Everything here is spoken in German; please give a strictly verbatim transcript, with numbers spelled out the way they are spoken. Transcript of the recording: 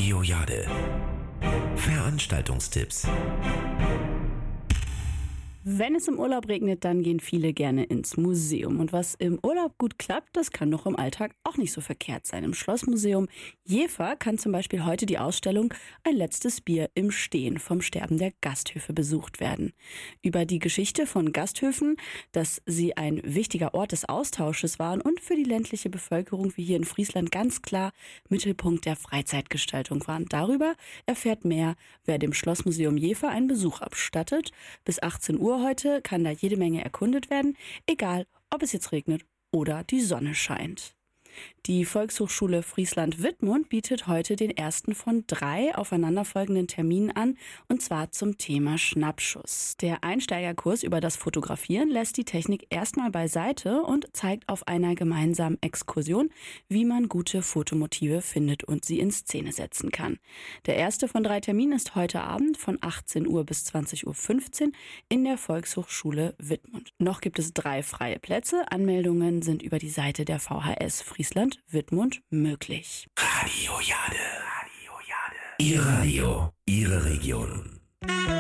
Radio Jade. Veranstaltungstipps. Wenn es im Urlaub regnet, dann gehen viele gerne ins Museum. Und was im Urlaub gut klappt, das kann doch im Alltag auch nicht so verkehrt sein. Im Schlossmuseum Jever kann zum Beispiel heute die Ausstellung Ein letztes Bier im Stehen vom Sterben der Gasthöfe besucht werden. Über die Geschichte von Gasthöfen, dass sie ein wichtiger Ort des Austausches waren und für die ländliche Bevölkerung wie hier in Friesland ganz klar Mittelpunkt der Freizeitgestaltung waren. Darüber erfährt mehr, wer dem Schlossmuseum Jever einen Besuch abstattet. Bis achtzehn Uhr heute kann da jede Menge erkundet werden, egal ob es jetzt regnet oder die Sonne scheint. Die Volkshochschule Friesland-Wittmund bietet heute den ersten von drei aufeinanderfolgenden Terminen an, und zwar zum Thema Schnappschuss. Der Einsteigerkurs über das Fotografieren lässt die Technik erstmal beiseite und zeigt auf einer gemeinsamen Exkursion, wie man gute Fotomotive findet und sie in Szene setzen kann. Der erste von drei Terminen ist heute Abend von achtzehn Uhr bis zwanzig Uhr fünfzehn in der Volkshochschule Wittmund. Noch gibt es drei freie Plätze. Anmeldungen sind über die Seite der V H S Friesland-Wittmund möglich. Radio Jade. Radio Jade. Ihr Radio, Ihre Region.